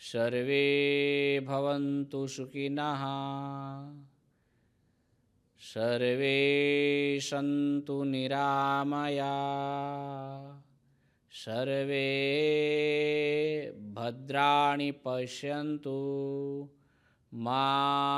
સર્વે ભવन्तु સુખિનઃ સર્વે સन्तु નિરામયા સર્વે ભદ્રાણિ પશ્યन्तુ મા